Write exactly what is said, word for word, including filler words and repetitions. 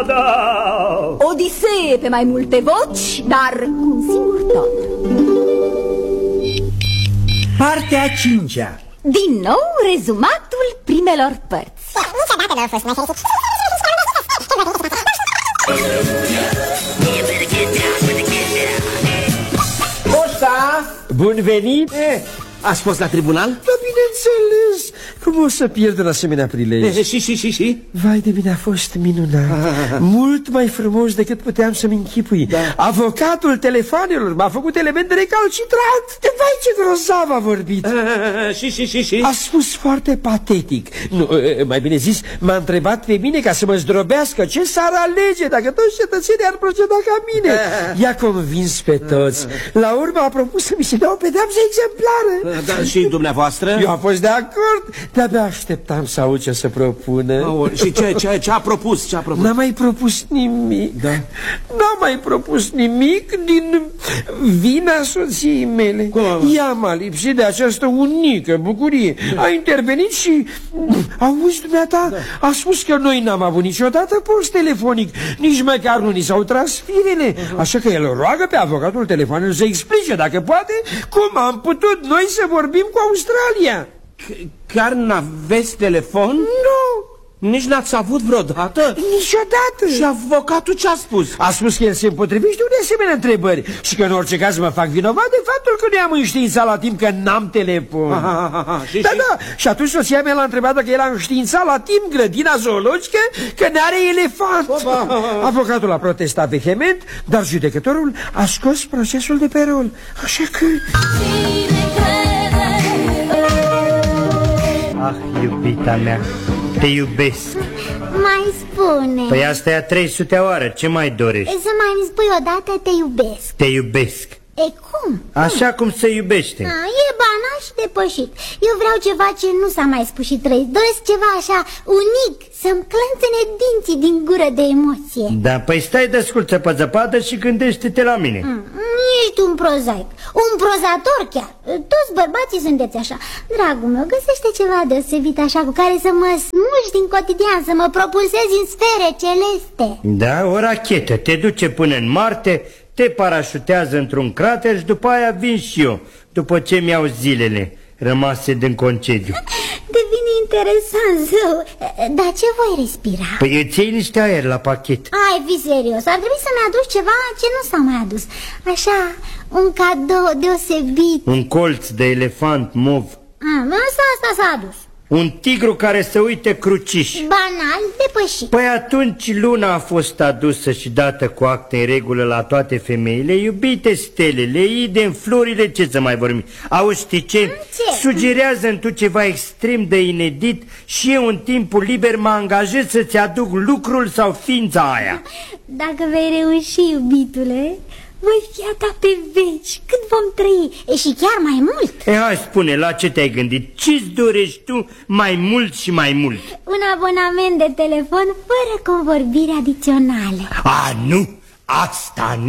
Da. Odisee pe mai multe voci, dar cu un singur ton. Partea a cincea. Din nou, rezumatul primelor părți. Niciodată nu a fost mai fericit. Osta! Bun venit! Eh, Ați fost la tribunal? da, bineînțeles! Cum o să pierd un asemenea prilej? E, și, și, și, și? Vai de mine, a fost minunat. Mult mai frumos decât puteam să-mi închipui. Da. Avocatul telefonelor m-a făcut element de recalcitrant. De vai, ce grozav a vorbit. A, și, și, și, și? A spus foarte patetic. Nu, mai bine zis, m-a întrebat pe mine ca să mă zdrobească ce s-ar alege dacă toți cetățenii ar proceda ca mine. I-a convins pe toți. La urmă a propus să mi se dea o pedeapsă exemplară. Da, și dumneavoastră? Eu am fost de acord. De-abia așteptam să aud ce să propună. Oh, și ce, ce, ce a propus? Ce a propus? N-a mai propus nimic. Da. N-a mai propus nimic din vina soției mele. Cum? Ea m-a lipsit de această unică bucurie. A intervenit și, auzi dumneata, da. A spus că noi n-am avut niciodată post telefonic, nici măcar nu ni s-au tras firele. Așa că el roagă pe avocatul telefonului să explice, dacă poate, cum am putut noi să vorbim cu Australia. Chiar n-aveți telefon? Nu. Nici n-ați avut vreodată? Niciodată. Și avocatul ce a spus? A spus că el se împotrivește unei asemenea întrebări și că în orice caz mă fac vinovat de faptul că nu i-am înștiințat la timp că n-am telefon. Aha, aha, aha. Și, da, și? da, și atunci soția mea l-a întrebat dacă el a înștiințat la timp grădina zoologică că n-are elefant. Opa. Avocatul a protestat vehement, dar judecătorul a scos procesul de pe rol. Așa că... Ah, iubita mea, te iubesc. Mai spune. Păi asta e a trei sute oară, ce mai dorești? Să mai îmi spui odată te iubesc. Te iubesc. E cum? Așa cum se iubește. A, e banal și depășit. Eu vreau ceva ce nu s-a mai spus și trăit. Doresc ceva așa unic, să-mi clănțene dinții din gură de emoție. Da, păi stai de ascultă pe zăpadă și gândește-te la mine. mm, Ești un prozaic, un prozator chiar. Toți bărbații sunteți așa. Dragul meu, găsește ceva deosebit așa cu care să mă smulgi din cotidian, să mă propulsezi în sfere celeste. Da, o rachetă te duce până în Marte, te parașutează într-un crater și după aia vin și eu, după ce mi-au zilele rămase din concediu. Devine interesant, zău. Dar ce voi respira? Păi îți iei niște aer la pachet. Ai, fi serios, ar trebui să-mi aduci ceva ce nu s-a mai adus. Așa, un cadou deosebit. Un colț de elefant mov. Ah, asta, asta s-a adus. Un tigru care se uite cruciș. Banal, depășit. Păi atunci luna a fost adusă și dată cu acte în regulă la toate femeile. Iubite stelele, idem florile, ce să mai vorbim. Auzi, știi ce? Ce? Sugerează-mi tu ceva extrem de inedit și eu în timpul liber mă angajez să-ți aduc lucrul sau ființa aia. Dacă vei reuși, iubitule, voi fi a ta pe veci, cât vom trăi, e și chiar mai mult. E, hai spune, la ce te-ai gândit? Ce-ți dorești tu mai mult și mai mult? Un abonament de telefon fără convorbiri adiționale. A, nu, asta nu.